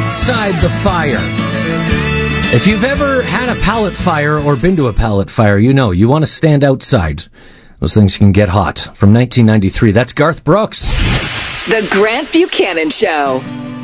outside the fire. If you've ever had a pallet fire or been to a pallet fire, you know you want to stand outside. Those things can get hot. From 1993, that's Garth Brooks. The Grant Buchanan Show.